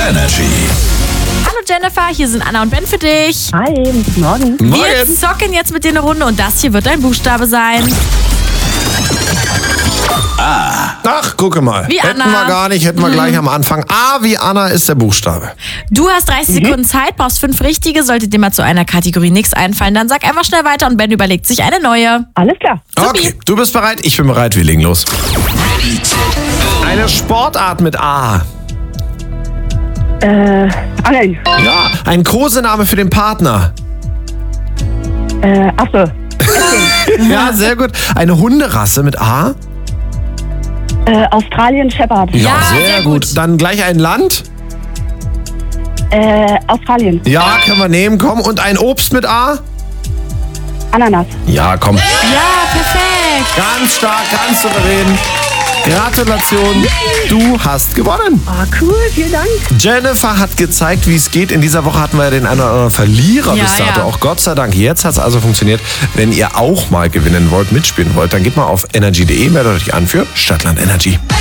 Energy. Hallo Jennifer, hier sind Anna und Ben für dich. Hi, guten Morgen. Wir zocken jetzt mit dir eine Runde und das hier wird dein Buchstabe sein. Ach, gucke mal. Wie Hätten Anna. wir gar nicht, hätten wir gleich am Anfang. A wie Anna ist der Buchstabe. Du hast 30 Sekunden Zeit, brauchst 5 richtige. Sollte dir mal zu einer Kategorie nichts einfallen, dann sag einfach schnell weiter und Ben überlegt sich eine neue. Alles klar. Okay, du bist bereit, ich bin bereit, wir legen los. Eine Sportart mit A. Angeln. Ja, ein Kosename für den Partner. Achso. Ja, sehr gut. Eine Hunderasse mit A. Australien Shepherd. Ja, sehr gut. Dann gleich ein Land. Australien. Ja, können wir nehmen, komm. Und ein Obst mit A. Ananas. Ja, komm. Ja, perfekt. Ganz stark, ganz souverän. Gratulation, du hast gewonnen. Oh, cool, vielen Dank. Jennifer hat gezeigt, wie es geht. In dieser Woche hatten wir ja den einen oder anderen Verlierer Ja, bis dato. ja. Auch Gott sei Dank. Jetzt hat es also funktioniert. Wenn ihr auch mal gewinnen wollt, mitspielen wollt, dann geht mal auf energy.de, meldet euch an für Stadtland Energy.